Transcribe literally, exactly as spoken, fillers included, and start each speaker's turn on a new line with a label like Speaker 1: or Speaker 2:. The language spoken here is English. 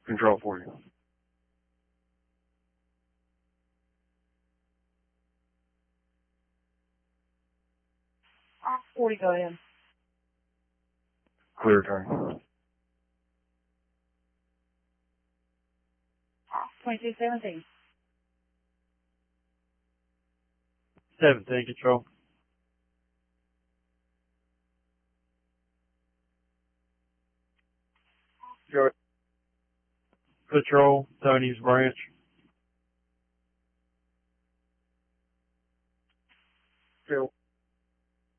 Speaker 1: Control forty.
Speaker 2: forty, go ahead.
Speaker 1: Clear turn.
Speaker 2: twenty-two seventeen.
Speaker 3: seventeen, control.
Speaker 1: Go.
Speaker 3: Patrol, Tony's branch.